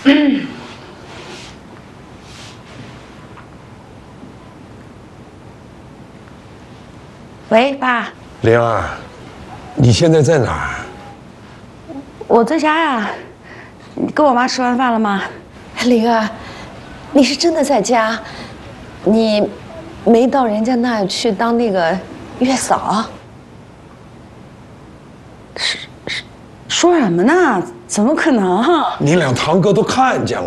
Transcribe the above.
喂，爸。 灵儿，你现在在哪儿？ 我在家呀。你跟我妈吃完饭了吗？ 灵儿，你是真的在家？你没到人家那儿去当那个月嫂？ 说什么呢？怎么可能？ 你俩堂哥都看见了。